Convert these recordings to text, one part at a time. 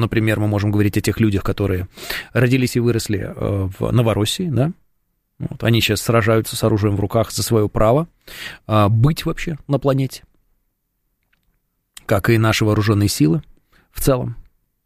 например, мы можем говорить о тех людях, которые родились и выросли в Новороссии, да? Вот, они сейчас сражаются с оружием в руках за свое право быть вообще на планете, как и наши вооруженные силы в целом,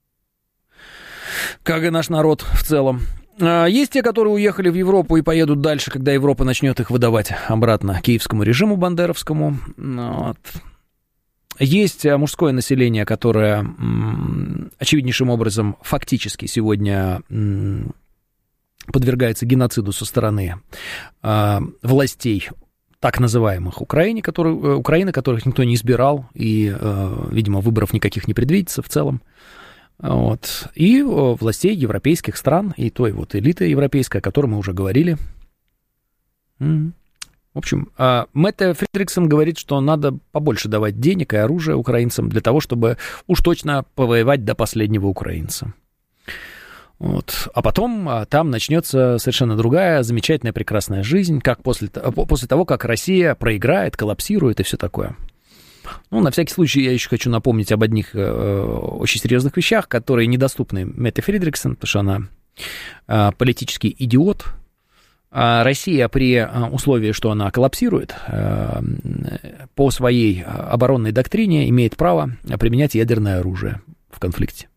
как и наш народ в целом. Есть те, которые уехали в Европу и поедут дальше, когда Европа начнет их выдавать обратно киевскому режиму бандеровскому. Вот. Есть мужское население, которое очевиднейшим образом фактически сегодня подвергается геноциду со стороны властей так называемых Украины, которых никто не избирал, и, видимо, выборов никаких не предвидится в целом. Вот. И властей европейских стран, и той вот элиты европейской, о которой мы уже говорили. В общем, Мэтте Фредриксон говорит, что надо побольше давать денег и оружия украинцам для того, чтобы уж точно повоевать до последнего украинца. Вот. А потом там начнется совершенно другая, замечательная, прекрасная жизнь, как после того, как Россия проиграет, коллапсирует и все такое. Ну, на всякий случай я еще хочу напомнить об одних очень серьезных вещах, которые недоступны Мэтте Фредриксон, потому что она политический идиот. Россия при условии, что она коллапсирует, по своей оборонной доктрине имеет право применять ядерное оружие в конфликте.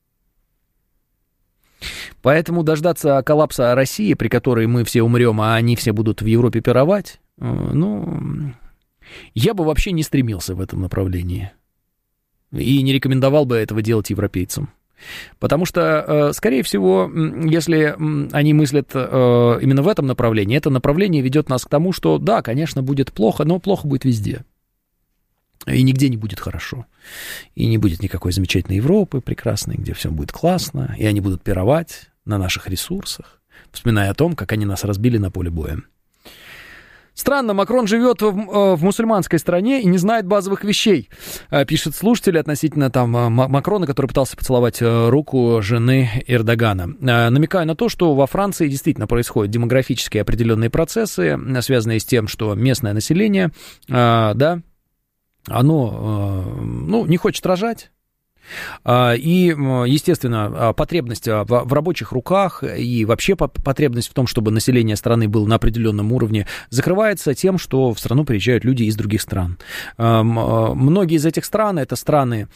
Поэтому дождаться коллапса России, при которой мы все умрем, а они все будут в Европе пировать, ну, я бы вообще не стремился в этом направлении. И не рекомендовал бы этого делать европейцам. Потому что, скорее всего, если они мыслят именно в этом направлении, это направление ведет нас к тому, что, да, конечно, будет плохо, но плохо будет везде. И нигде не будет хорошо. И не будет никакой замечательной Европы прекрасной, где все будет классно, и они будут пировать на наших ресурсах, вспоминая о том, как они нас разбили на поле боя. Странно, Макрон живет в мусульманской стране и не знает базовых вещей, пишет слушатель относительно там Макрона, который пытался поцеловать руку жены Эрдогана. Намекаю на то, что во Франции действительно происходят демографические определенные процессы, связанные с тем, что местное население, да, оно, ну, не хочет рожать. И, естественно, потребность в рабочих руках и вообще потребность в том, чтобы население страны было на определенном уровне, закрывается тем, что в страну приезжают люди из других стран. Многие из этих стран — это страны,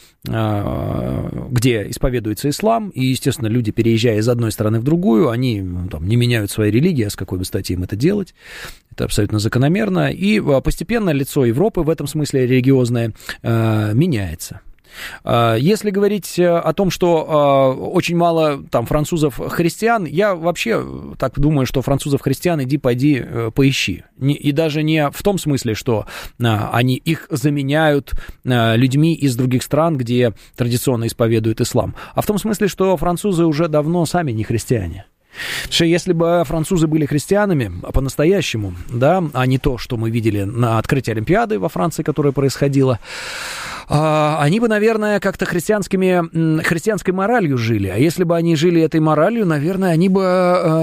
где исповедуется ислам, и, естественно, люди, переезжая из одной страны в другую, они там не меняют своей религии, а с какой бы стати им это делать. Это абсолютно закономерно. И постепенно лицо Европы в этом смысле религиозное меняется. Если говорить о том, что очень мало там французов-христиан, я вообще так думаю, что французов-христиан пойди поищи. И даже не в том смысле, что они их заменяют людьми из других стран, где традиционно исповедуют ислам, а в том смысле, что французы уже давно сами не христиане. Потому что если бы французы были христианами по-настоящему, да, а не то, что мы видели на открытии Олимпиады во Франции, которое происходило, они бы, наверное, как-то христианской моралью жили. А если бы они жили этой моралью, наверное, они бы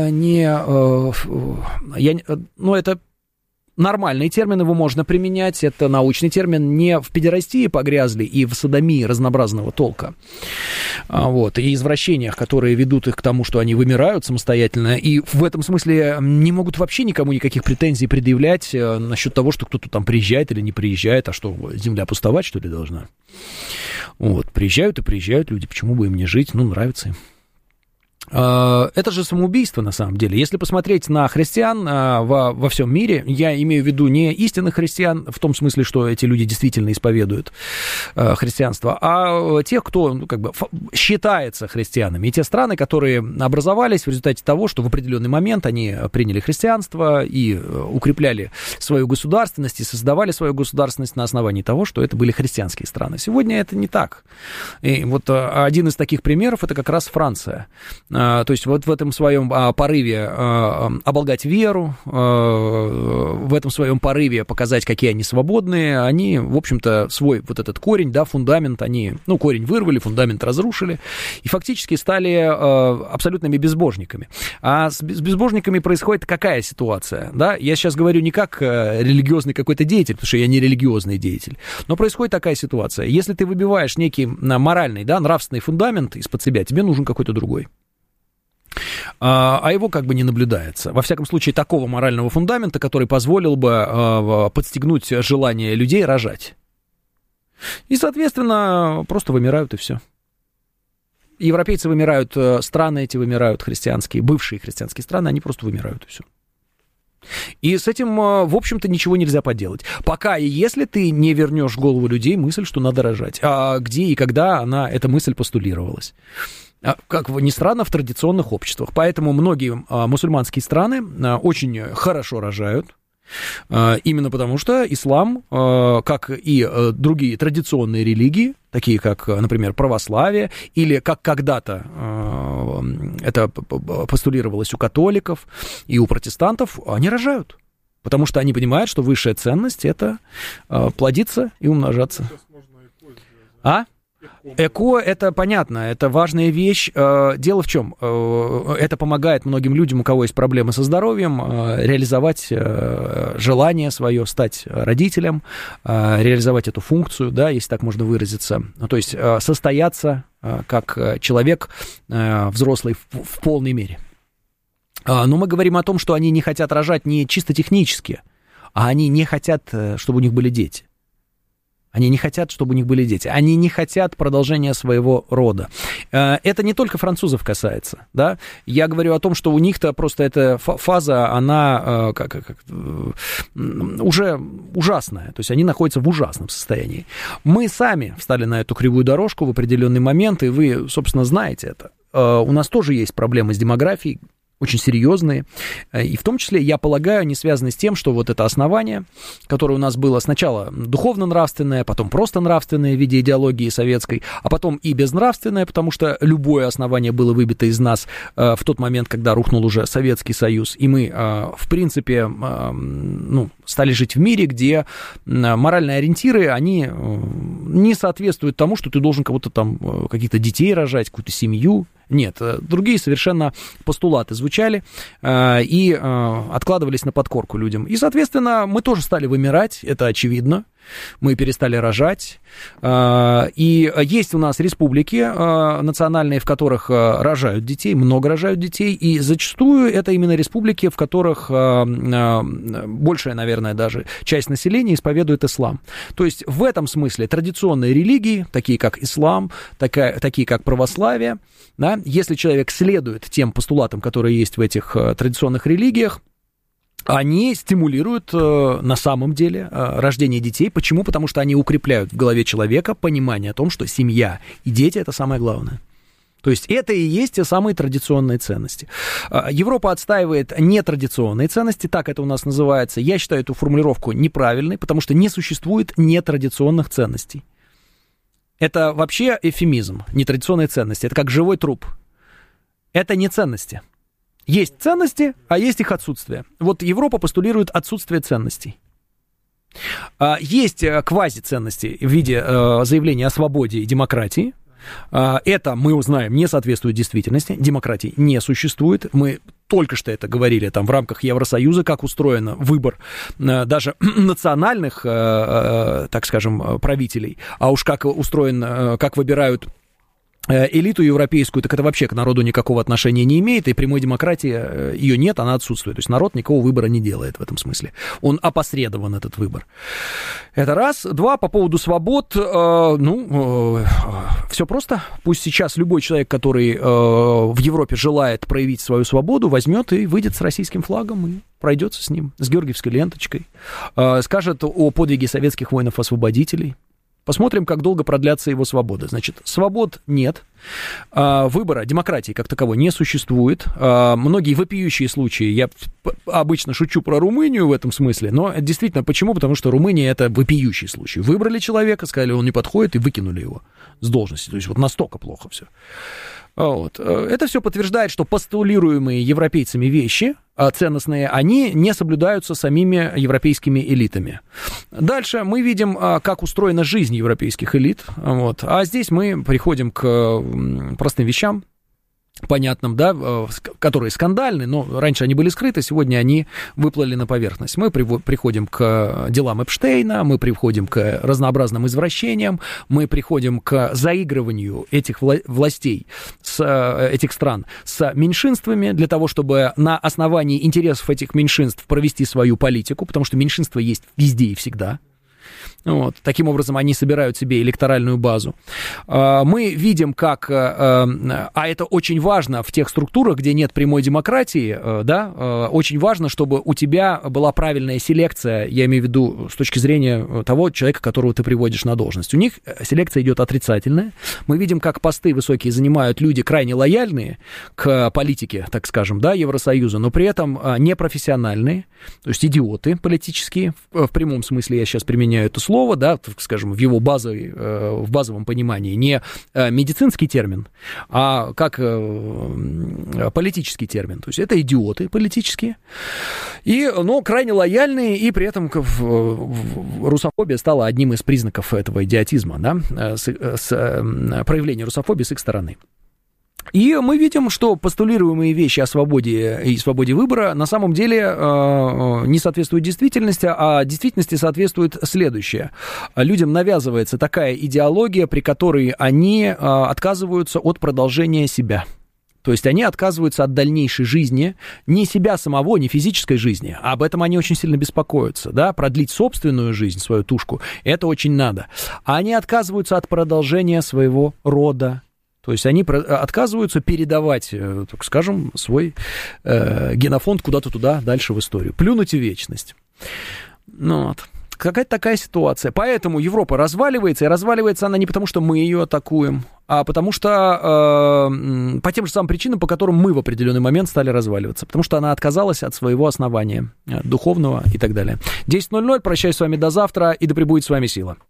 это нормальный термин, его можно применять, это научный термин, не в педерастии погрязли и в содомии разнообразного толка, вот, и извращениях, которые ведут их к тому, что они вымирают самостоятельно, и в этом смысле не могут вообще никому никаких претензий предъявлять насчет того, что кто-то там приезжает или не приезжает, а что, земля пустовать, что ли, должна? Вот, приезжают и приезжают люди, почему бы им не жить, ну, нравится им. Это же самоубийство, на самом деле. Если посмотреть на христиан во всем мире, я имею в виду не истинных христиан, в том смысле, что эти люди действительно исповедуют христианство, а тех, кто как бы считается христианами. И те страны, которые образовались в результате того, что в определенный момент они приняли христианство и укрепляли свою государственность, и создавали свою государственность на основании того, что это были христианские страны. Сегодня это не так. И вот один из таких примеров — это как раз Франция. то есть вот в этом своем порыве оболгать веру, в этом своем порыве показать, какие они свободные, они, в общем-то, свой вот этот корень, да, фундамент, они, корень вырвали, фундамент разрушили, и фактически стали абсолютными безбожниками. А с безбожниками происходит какая ситуация, да? Я сейчас говорю не как религиозный какой-то деятель, потому что я не религиозный деятель, но происходит такая ситуация. Если ты выбиваешь некий моральный, да, нравственный фундамент из-под себя, тебе нужен какой-то другой. А его как бы не наблюдается. Во всяком случае, такого морального фундамента, который позволил бы подстегнуть желание людей рожать. И, соответственно, просто вымирают, и все. Европейцы вымирают, страны эти вымирают, христианские, бывшие христианские страны, они просто вымирают, и все. И с этим, в общем-то, ничего нельзя поделать. Пока и если ты не вернешь в голову людей мысль, что надо рожать. А где и когда эта мысль постулировалась? Как ни странно, в традиционных обществах. Поэтому многие мусульманские страны очень хорошо рожают. Именно потому что ислам, как и другие традиционные религии, такие как, например, православие, или как когда-то это постулировалось у католиков и у протестантов, они рожают. Потому что они понимают, что высшая ценность — это плодиться и умножаться. Эко — это понятно, это важная вещь. Дело в чем? Это помогает многим людям, у кого есть проблемы со здоровьем, реализовать желание свое, стать родителем, реализовать эту функцию, да, если так можно выразиться. То есть состояться как человек взрослый в полной мере. Но мы говорим о том, что они не хотят рожать не чисто технически, а они не хотят, чтобы у них были дети. Они не хотят, чтобы у них были дети. Они не хотят продолжения своего рода. Это не только французов касается, да. Я говорю о том, что у них-то просто эта фаза, она уже ужасная. То есть они находятся в ужасном состоянии. Мы сами встали на эту кривую дорожку в определенный момент, и вы, собственно, знаете это. У нас тоже есть проблемы с демографией, очень серьезные, и в том числе, я полагаю, они связаны с тем, что вот это основание, которое у нас было сначала духовно-нравственное, потом просто нравственное в виде идеологии советской, а потом и безнравственное, потому что любое основание было выбито из нас в тот момент, когда рухнул уже Советский Союз, и мы, в принципе, стали жить в мире, где моральные ориентиры, они не соответствуют тому, что ты должен кого-то там, каких-то детей рожать, какую-то семью. Нет, другие совершенно постулаты звучали и откладывались на подкорку людям. И, соответственно, мы тоже стали вымирать, это очевидно. Мы перестали рожать. И есть у нас республики национальные, в которых рожают детей, много рожают детей. И зачастую это именно республики, в которых большая, наверное, даже часть населения исповедует ислам. То есть в этом смысле традиционные религии, такие как ислам, такие как православие, да, если человек следует тем постулатам, которые есть в этих традиционных религиях, они стимулируют на самом деле рождение детей. Почему? Потому что они укрепляют в голове человека понимание о том, что семья и дети — это самое главное. То есть это и есть те самые традиционные ценности. Европа отстаивает нетрадиционные ценности, так это у нас называется. Я считаю эту формулировку неправильной, потому что не существует нетрадиционных ценностей. Это вообще эвфемизм, нетрадиционные ценности. Это как живой труп. Это не ценности. Есть ценности, а есть их отсутствие. Вот Европа постулирует отсутствие ценностей. Есть квазиценности в виде заявления о свободе и демократии. Это, мы узнаем, не соответствует действительности. Демократии не существует. Мы только что это говорили там в рамках Евросоюза, как устроен выбор даже национальных, так скажем, правителей. А уж как устроен, как выбирают элиту европейскую, так это вообще к народу никакого отношения не имеет, и прямой демократии ее нет, она отсутствует. То есть народ никакого выбора не делает в этом смысле. Он опосредован, этот выбор. Это раз. Два, по поводу свобод. Все просто. Пусть сейчас любой человек, который в Европе желает проявить свою свободу, возьмет и выйдет с российским флагом и пройдется с ним, с георгиевской ленточкой, скажет о подвиге советских воинов-освободителей. Посмотрим, как долго продлятся его свободы. Значит, свобод нет, выбора, демократии как таковой не существует. Многие вопиющие случаи, я обычно шучу про Румынию в этом смысле, но действительно, почему? Потому что Румыния — это вопиющий случай. Выбрали человека, сказали, он не подходит, и выкинули его с должности. То есть вот настолько плохо все. Вот. Это все подтверждает, что постулируемые европейцами вещи ценностные, они не соблюдаются самими европейскими элитами. Дальше мы видим, как устроена жизнь европейских элит. Вот. А здесь мы приходим к простым вещам, понятным, да, которые скандальны, но раньше они были скрыты, сегодня они выплыли на поверхность. Мы приходим к делам Эпштейна, мы приходим к разнообразным извращениям, мы приходим к заигрыванию этих властей, этих стран с меньшинствами для того, чтобы на основании интересов этих меньшинств провести свою политику, потому что меньшинства есть везде и всегда. Вот. Таким образом, они собирают себе электоральную базу. Мы видим, как... А это очень важно в тех структурах, где нет прямой демократии, да, очень важно, чтобы у тебя была правильная селекция, я имею в виду с точки зрения того человека, которого ты приводишь на должность. У них селекция идет отрицательная. Мы видим, как посты высокие занимают люди крайне лояльные к политике, так скажем, да, Евросоюза, но при этом непрофессиональные, то есть идиоты политические, в прямом смысле я сейчас применяю это слово, да, так скажем, в его в базовом понимании, не медицинский термин, а как политический термин. То есть это идиоты политические, но крайне лояльные, и при этом русофобия стала одним из признаков этого идиотизма, да, проявления русофобии с их стороны. И мы видим, что постулируемые вещи о свободе и свободе выбора на самом деле не соответствуют действительности, а действительности соответствует следующее. Людям навязывается такая идеология, при которой они отказываются от продолжения себя. То есть они отказываются от дальнейшей жизни, не себя самого, не физической жизни. Об этом они очень сильно беспокоятся, да, продлить собственную жизнь, свою тушку, это очень надо. А они отказываются от продолжения своего рода. То есть они отказываются передавать, так скажем, свой генофонд куда-то туда, дальше в историю. Плюнуть в вечность. Ну, вот. Какая-то такая ситуация. Поэтому Европа разваливается, и разваливается она не потому, что мы ее атакуем, а потому что по тем же самым причинам, по которым мы в определенный момент стали разваливаться. Потому что она отказалась от своего основания духовного и так далее. 10:00. Прощаюсь с вами до завтра, и да пребудет с вами сила.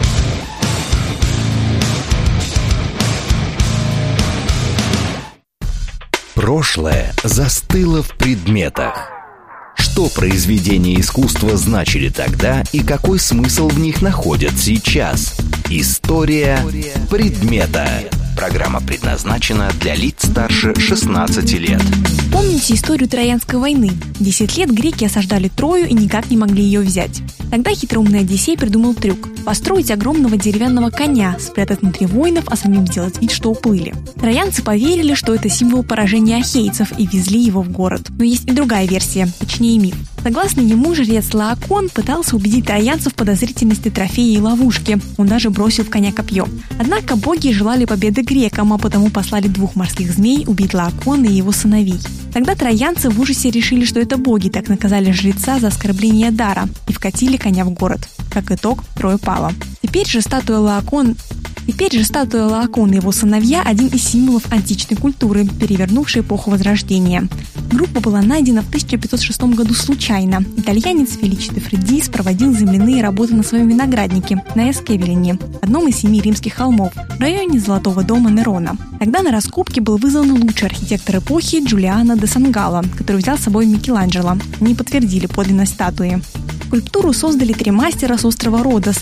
Прошлое застыло в предметах. Что произведения искусства значили тогда и какой смысл в них находят сейчас? История предмета. Программа предназначена для лиц старше 16 лет. Помните историю Троянской войны? 10 лет греки осаждали Трою и никак не могли ее взять. Тогда хитроумный Одиссей придумал трюк – построить огромного деревянного коня, спрятать внутри воинов, а самим сделать вид, что уплыли. Троянцы поверили, что это символ поражения ахейцев, и везли его в город. Но есть и другая версия, точнее миф. Согласно ему, жрец Лаокон пытался убедить троянцев в подозрительности трофея и ловушки. Он даже бросил в коня копье. Однако боги желали победы грекам, а потому послали 2 морских змей убить Лаокона и его сыновей. Тогда троянцы в ужасе решили, что это боги так наказали жреца за оскорбление дара и вкатили коня в город. Как итог, Троя пала. Теперь же статуя Лаокона и его сыновья – один из символов античной культуры, перевернувшей эпоху Возрождения. Группа была найдена в 1506 году случайно. Итальянец Феличе де Фреддис проводил земляные работы на своем винограднике на Эскевелине, одном из 7 римских холмов, в районе Золотого дома Нерона. Тогда на раскопки был вызван лучший архитектор эпохи Джулиано де Сангалло, который взял с собой Микеланджело. Они подтвердили подлинность статуи. Скульптуру создали 3 мастера с острова Родос.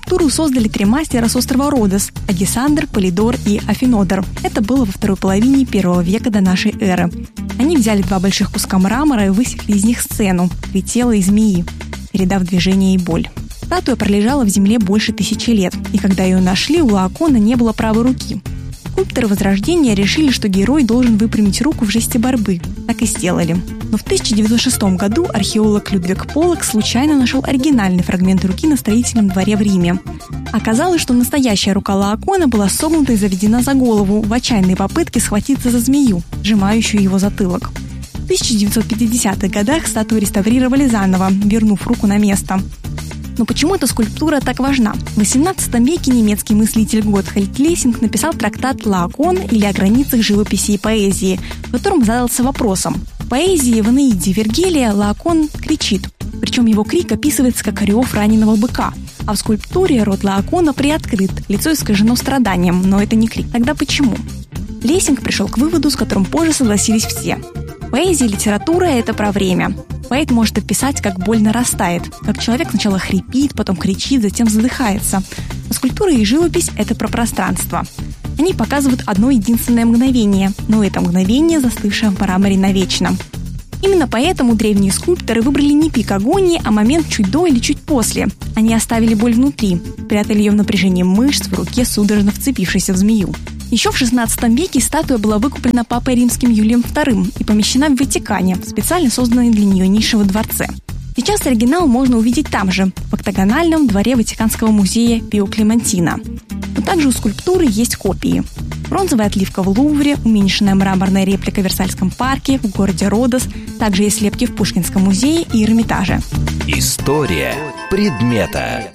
Агисандр, Полидор и Афинодор. Это было во второй половине 1 века до нашей эры. Они взяли 2 больших куска мрамора и высекли из них сцену – 3 тела и змеи, передав движение и боль. Статуя пролежала в земле больше 1000 лет, и когда ее нашли, у Лаокона не было правой руки. Скульпторы Возрождения решили, что герой должен выпрямить руку в жесте борьбы. Так и сделали. Но в 1906 году археолог Людвиг Поллок случайно нашел оригинальный фрагмент руки на строительном дворе в Риме. Оказалось, что настоящая рука Лаокона была согнута и заведена за голову в отчаянной попытке схватиться за змею, сжимающую его затылок. В 1950-х годах статую реставрировали заново, вернув руку на место. Но почему эта скульптура так важна? В XVIII веке немецкий мыслитель Готфрид Лессинг написал трактат «Лаокон» или «О границах живописи и поэзии», в котором задался вопросом. В поэзии в Энеиде Вергилия Лаокон кричит, причем его крик описывается как рев раненого быка. А в скульптуре рот Лаокона приоткрыт, лицо искажено страданием, но это не крик. Тогда почему? Лессинг пришел к выводу, с которым позже согласились все. Поэзия и литература – это про время. Поэт может описать, как боль нарастает, как человек сначала хрипит, потом кричит, затем задыхается. А скульптура и живопись – это про пространство. Они показывают одно единственное мгновение, но это мгновение, застывшее в мраморе навечно. Именно поэтому древние скульпторы выбрали не пик агонии, а момент чуть до или чуть после. Они оставили боль внутри, прятали ее в напряжении мышц в руке, судорожно вцепившейся в змею. Еще в XVI веке статуя была выкуплена папой римским Юлием II и помещена в Ватикане, в специально созданной для нее нише во дворце. Сейчас оригинал можно увидеть там же, в октагональном дворе Ватиканского музея Пио Клементино. Но также у скульптуры есть копии. Бронзовая отливка в Лувре, уменьшенная мраморная реплика в Версальском парке, в городе Родос, также есть слепки в Пушкинском музее и Эрмитаже. История предмета.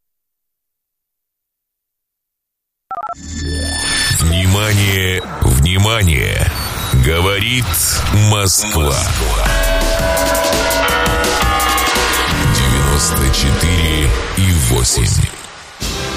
Внимание, внимание! Говорит Москва. 94,8.